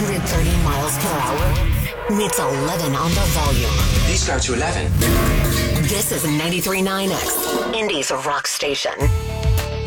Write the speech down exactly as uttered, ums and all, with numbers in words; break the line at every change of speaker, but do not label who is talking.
hundred thirty miles per hour meets eleven on the volume.
Please go to eleven.
This is ninety-three point nine X, Indy's rock station.